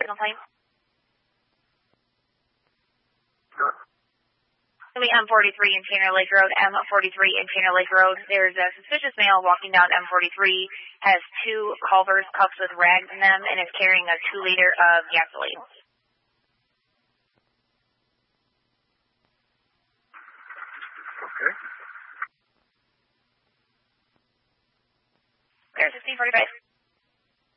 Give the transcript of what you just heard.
complaint? Sure. M43 in Tanner Lake Road, M43 in Tanner Lake Road. There's a suspicious male walking down M43, has 2 Culvers cups with rags in them, and is carrying a 2-liter of gasoline. Okay. There's 1645.